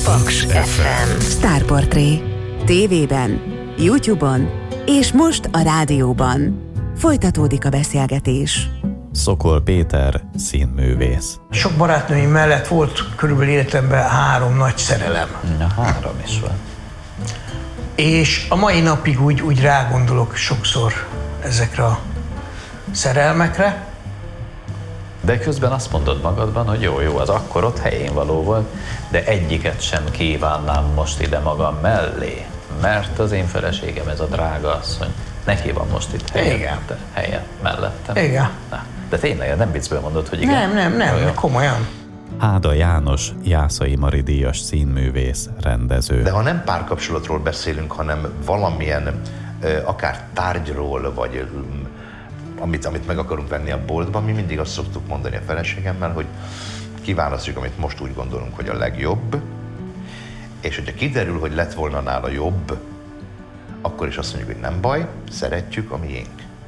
Paks FM. Sztárportré. TV-ben, YouTube-on és most a rádióban. Folytatódik a beszélgetés. Szokol Péter, színművész. Sok barátnőim mellett volt körülbelül életemben 3 nagy szerelem. Na, 3 is van. És a mai napig úgy rágondolok sokszor ezekre a szerelmekre. De közben azt mondod magadban, hogy jó, az akkor ott helyén való volt, de egyiket sem kívánnám most ide magam mellé, mert az én feleségem, ez a drága asszony, neki van most itt helye mellettem. Igen. Na, de tényleg, nem viccből mondod, hogy igen? Nem, komolyan. Háda János, Jászai Mari díjas színművész, rendező. De ha nem párkapcsolatról beszélünk, hanem valamilyen akár tárgyról, vagy amit meg akarunk venni a boltban, mi mindig azt szoktuk mondani a feleségemmel, hogy kiválasztjuk, amit most úgy gondolunk, hogy a legjobb, és hogyha kiderül, hogy lett volna nála jobb, akkor is azt mondjuk, hogy nem baj, szeretjük a miénk.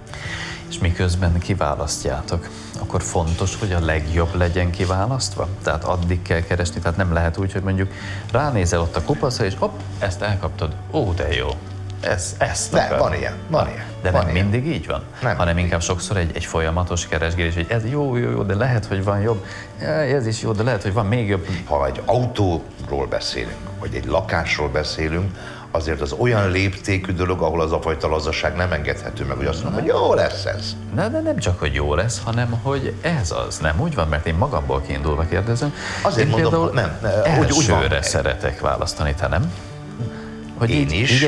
És miközben kiválasztjátok, akkor fontos, hogy a legjobb legyen kiválasztva? Tehát addig kell keresni, tehát nem lehet úgy, hogy mondjuk ránézel ott a kopaszra, és hopp, ezt elkaptad, ó, de jó. Ezt de, van ilyen. De van nem ilyen. mindig így van, nem hanem inkább sokszor egy folyamatos keresgélés, hogy ez jó, de lehet, hogy van jobb, ez is jó, de lehet, hogy van még jobb. Ha egy autóról beszélünk, vagy egy lakásról beszélünk, azért az olyan léptékű dolog, ahol az a fajta lazaság nem engedhető meg, hogy azt mondom, hogy jó lesz ez. De nem csak, hogy jó lesz, hanem, hogy ez az. Nem úgy van, mert én magamból kiindulva kérdezem. Azért én mondom, nem. Elsőre szeretek választani, te nem? Hogy én is.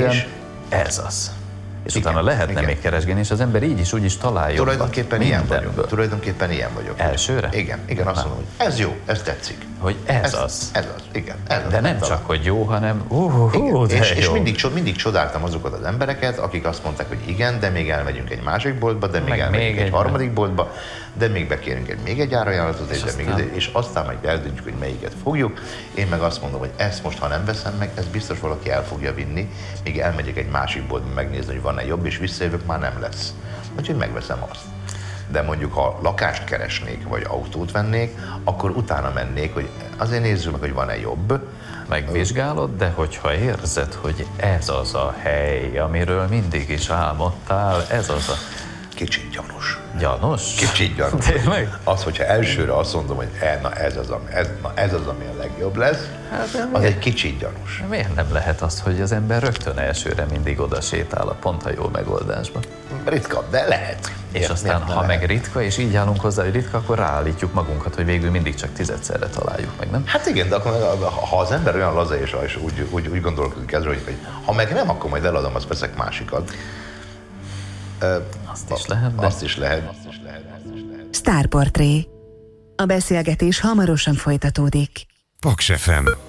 Ez az. És utána lehetne még keresgélni, és az ember így is, úgy is találja. Tulajdonképpen ilyen vagyok. Elsőre? Igen, azt mondom, hogy ez jó, ez tetszik. Hogy ez az. Ez az, igen. De nem csak, hogy jó, hanem és mindig csodáltam azokat az embereket, akik azt mondták, hogy igen, de még elmegyünk egy másik boltba, de még elmegyünk egy harmadik boltba, de még bekérünk még egy árajánlatot, és aztán meg eldöntjük, hogy melyiket fogjuk. Én meg azt mondom, hogy ezt most, ha nem veszem meg, ez biztos valaki el fogja vinni, még elmegyek egy másik boltba megnézni, hogy van-e jobb, és visszajövök, már nem lesz. Úgyhogy megveszem azt. De mondjuk, ha lakást keresnék, vagy autót vennék, akkor utána mennék, hogy azért nézzük meg, hogy van-e jobb. Megvizsgálod, de hogyha érzed, hogy ez az a hely, amiről mindig is álmodtál, ez az a... Kicsit gyanús. Gyanús? Kicsit gyanús. Tényleg? Az, hogyha elsőre azt mondom, hogy ez az, ami a legjobb lesz, az egy kicsit gyanús. Miért nem lehet az, hogy az ember rögtön elsőre mindig oda sétál a pont a jó megoldásba? Ritka, de lehet. És aztán, ha meg ritka, és így állunk hozzá, hogy ritka, akkor ráállítjuk magunkat, hogy végül mindig csak 10-szerre találjuk meg, nem? Hát igen, de akkor, ha az ember olyan laza és úgy gondolkodik ezzel, hogy ha meg nem, akkor majd eladom, azt veszek másikat. Azt is lehet. Sztárportré. A beszélgetés hamarosan folytatódik. Paks FM.